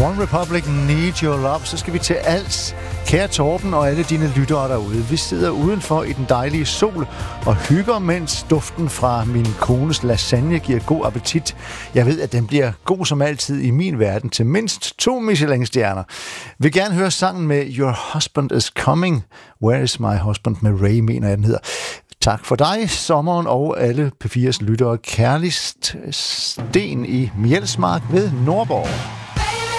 One Republic, Need Your Love. Så skal vi til Als. Kære Torben og alle dine lyttere derude. Vi sidder udenfor i den dejlige sol og hygger, mens duften fra min kones lasagne giver god appetit. Jeg ved, at den bliver god som altid i min verden til mindst 2 Michelin-stjerner. Vil gerne høre sangen med Your Husband Is Coming. Where Is My Husband med Ray, mener jeg den hedder. Tak for dig, sommeren og alle P4's lyttere. Kærligst Sten i Mjelsmark ved Nordborg.